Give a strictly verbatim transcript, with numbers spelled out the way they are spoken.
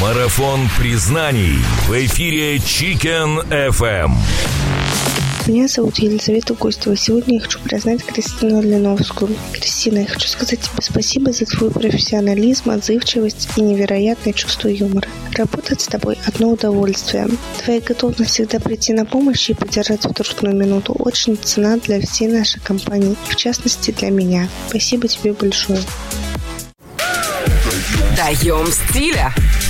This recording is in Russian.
Марафон признаний в эфире Chicken эф эм. Меня зовут Елизавета Гостева. Сегодня я хочу признать Кристину Леновскую. Кристина, я хочу сказать тебе спасибо за твой профессионализм, отзывчивость и невероятное чувство юмора. Работать с тобой одно удовольствие. Твоя готовность всегда прийти на помощь и поддержать в трудную минуту очень ценна для всей нашей компании, в частности для меня. Спасибо тебе большое. Даем стиля.